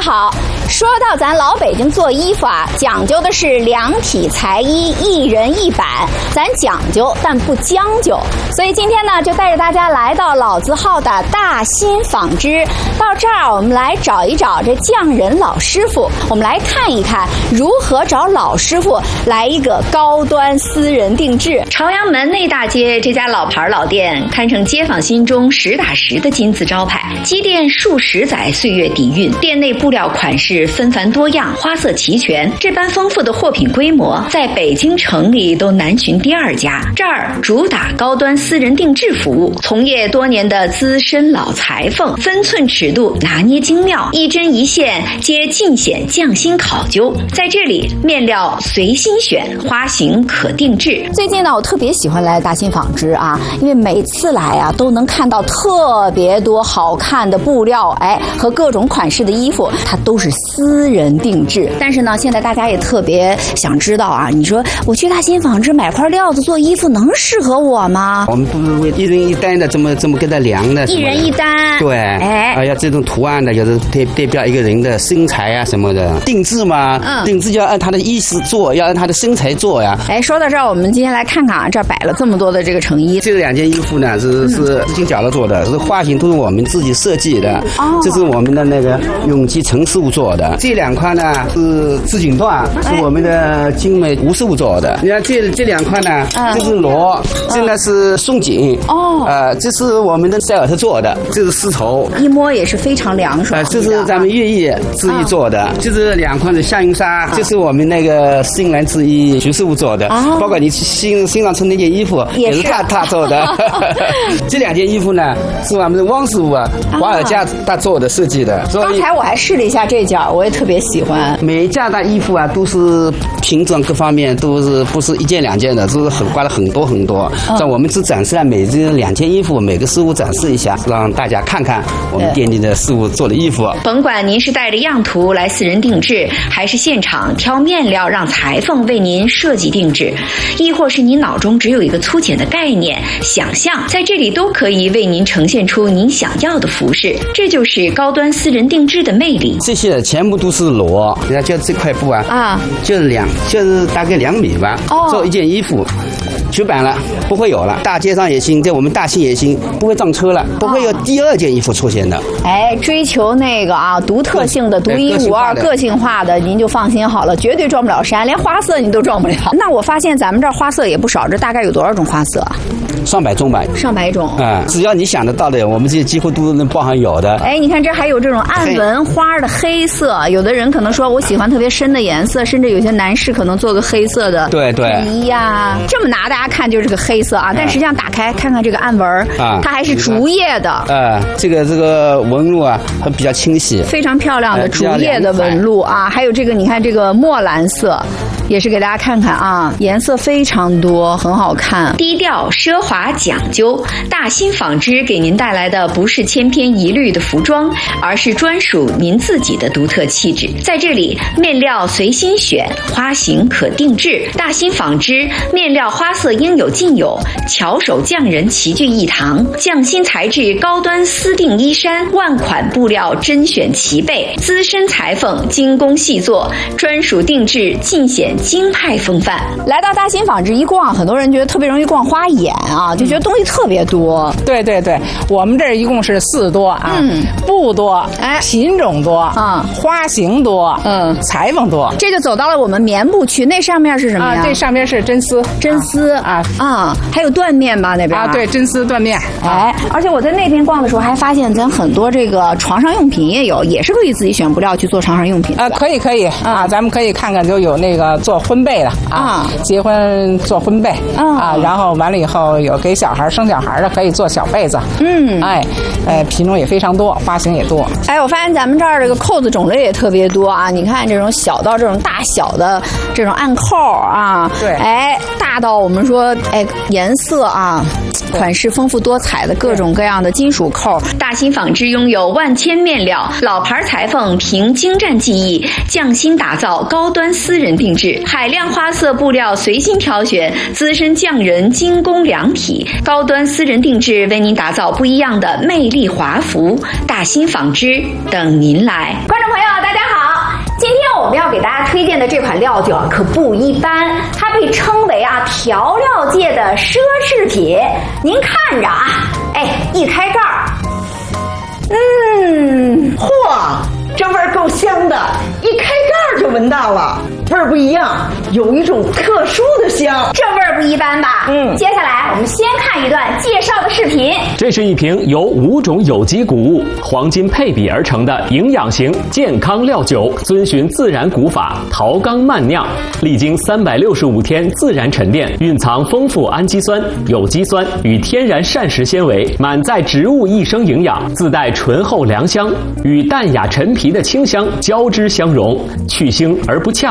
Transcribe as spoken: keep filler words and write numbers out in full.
好。说到咱老北京做衣服啊，讲究的是量体裁衣，一人一版。咱讲究，但不将就。所以今天呢，就带着大家来到老字号的大新纺织。到这儿，我们来找一找这匠人老师傅，我们来看一看如何找老师傅来一个高端私人定制。朝阳门内大街这家老牌老店，堪称街坊心中实打实的金字招牌。积淀数十载岁月底蕴，店内布料款式纷繁多样，花色齐全。这般丰富的货品规模，在北京城里都难寻第二家。这儿主打高端私人定制服务，从业多年的资深老裁缝，分寸尺度拿捏精妙，一针一线皆尽显匠心考究。在这里，面料随心选，花型可定制。最近呢，我特别喜欢来大新纺织啊，因为每次来啊，都能看到特别多好看的布料，哎，和各种款式的衣服，它都是私人定制。但是呢，现在大家也特别想知道啊，你说我去大新纺织买块料子做衣服，能适合我吗？ 我们不是为一人一单的，这么这么给他量的， 一人一单。 对，哎，哎呀，这种图案的，有的代代表一个人的身材啊什么的，定制嘛，嗯，定制就要按他的意思做，要按他的身材做呀。 哎，说到这儿，我们今天来看看啊，这儿摆了这么多的这个成衣。 这两件衣服呢是是自行脚的做的，是花型都是我们自己设计的。哦，这是我们的那个永吉陈师傅做的。这两块呢是织锦缎，是我们的精美吴师傅做的。你看这这两块呢，这是罗，这呢是松紧。哦，呃，这是我们的塞尔特做的，这是丝绸， 一摸也是非常凉爽。 呃，这是咱们粤艺制衣做的，就是两块的夏云纱，这是我们那个新兰制衣徐师傅做的。哦，包括你新新上穿那件衣服也是他他做的。这两件衣服呢是我们的汪师傅啊，华尔加他做的设计的。 刚才我还试了一下这件，我也特别喜欢。 每一件的衣服啊都是品种各方面都是不是一件两件的，都是很挂了很多很多。在、嗯、我们只展示了每这两件衣服，每个师傅展示一下，让大家看看我们店里的师傅做的衣服。 甭管您是带着样图来私人定制，还是现场挑面料让裁缝为您设计定制，亦或是您脑中只有一个粗浅的概念想象，在这里都可以为您呈现出您想要的服饰。这就是高端私人定制的魅力。 这些全部都是罗，人家就这块布啊，啊，就是两，就是大概两米吧，哦，做一件衣服。绝版了，不会有了。大街上也行，在我们大兴也行，不会撞车了，不会有第二件衣服出现的。哎，追求那个啊，独特性的、独一无二、个性化的，您就放心好了，绝对撞不了衫，连花色你都撞不了。那我发现咱们这儿花色也不少，这大概有多少种花色？上百种吧，上百种啊、嗯！只要你想得到的，我们这几乎都能包含有的。哎，你看这还有这种暗纹花的黑色，有的人可能说我喜欢特别深的颜色，甚至有些男士可能做个黑色的对对衣呀，这么拿大家看就是个黑色啊，但实际上打开看看这个暗纹啊，它还是竹叶的啊，这个这个纹路啊，它比较清晰，非常漂亮的竹叶的纹路啊，还有这个你看这个墨蓝色。也是给大家看看啊，颜色非常多，很好看，低调奢华讲究。大新纺织给您带来的不是千篇一律的服装，而是专属您自己的独特气质。在这里，面料随心选，花型可定制。大新纺织面料花色应有尽有，巧手匠人齐聚一堂，匠心材质高端私定衣衫，万款布料甄选齐备，资深裁缝精工细作，专属定制尽显京派风范。来到大新纺织一逛，很多人觉得特别容易逛花眼啊，就觉得东西特别多。对对对，我们这一共是四多啊，嗯，布多，哎，品种多啊、嗯，花型多，嗯，裁缝多。这就走到了我们棉布区，那上面是什么呀？啊、这上面是真丝，真丝啊啊，还有缎面吧那边啊？对，真丝缎面。哎，而且我在那边逛的时候还发现，咱很多这个床上用品也有，也是可以自己选布料去做床上用品啊，可以可以啊，咱们可以看看，就有那个。做婚被的啊，结婚做婚被啊，然后完了以后有给小孩生小孩的，可以做小被子。嗯，哎，呃，品种也非常多，花型也多。哎，我发现咱们这儿这个扣子种类也特别多啊！你看这种小到这种大小的这种暗扣啊，对，哎，大到我们说哎颜色啊。款式丰富多彩的各种各样的金属扣。大新纺织拥有万千面料，老牌裁缝凭精湛技艺匠心打造高端私人定制，海量花色布料随心挑选，资深匠人精工量体，高端私人定制为您打造不一样的魅力华服。大新纺织等您来。观众朋友大家们要给大家推荐的这款料酒啊，可不一般，它被称为啊调料界的奢侈品。您看着啊，哎，一开盖儿， 嗯，嚯，这味儿够香的，一开盖儿就闻到了，味儿不一样，有一种特殊的香， 这味儿不一般吧？嗯，接下来我们先看一段介绍的视频。 这是一瓶由五种有机谷物黄金配比而成的营养型健康料酒，遵循自然古法陶缸慢酿，历经三百六十五天自然沉淀，蕴藏丰富氨基酸、有机酸与天然膳食纤维，满载植物益生营养，自带醇厚良香，与淡雅陈皮的清香交织相融，去腥而不呛，